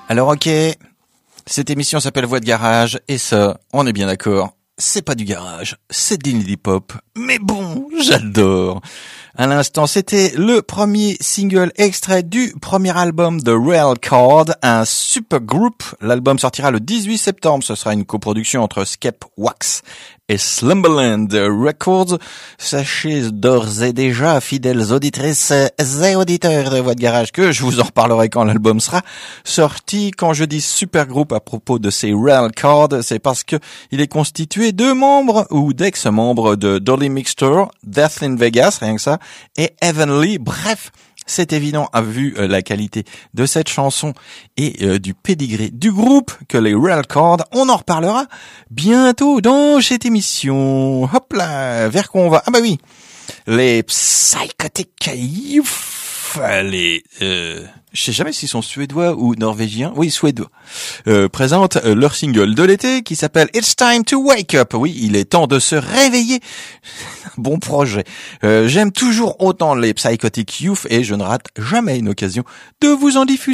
Alors ok, cette émission s'appelle Voix de garage, et ça, on est bien d'accord, c'est pas du garage, c'est de l'indie pop, mais bon, j'adore. À l'instant, c'était le premier single extrait du premier album de Railcard, un super groupe. L'album sortira le 18 septembre, ce sera une coproduction entre Skep Wax et Slumberland Records. Sachez d'ores et déjà, fidèles auditrices et auditeurs de Voix de garage, que je vous en reparlerai quand l'album sera sorti. Quand je dis super groupe à propos de ces Railcard, c'est parce que il est constitué de membres ou d'ex-membres de Dolly Mixture, Death in Vegas, rien que ça, et Heavenly. Bref, c'est évident, à vu la qualité de cette chanson et du pédigré du groupe que les Railcard, on en reparlera bientôt dans cette émission. Hop là, vers quoi on va? Ah bah oui, les Psychotic Youth, je sais jamais s'ils sont suédois ou norvégiens. Oui, suédois. Présentent leur single de l'été qui s'appelle It's Time to Wake Up. Oui, il est temps de se réveiller. Bon projet. J'aime toujours autant les Psychotic Youth et je ne rate jamais une occasion de vous en diffuser.